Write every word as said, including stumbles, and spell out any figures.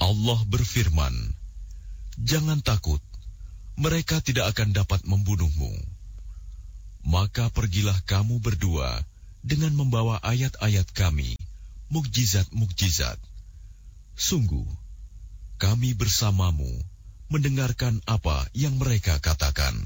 Allah berfirman, "Jangan takut, mereka tidak akan dapat membunuhmu. Maka pergilah kamu berdua dengan membawa ayat-ayat kami, mukjizat-mukjizat. Sungguh, kami bersamamu mendengarkan apa yang mereka katakan."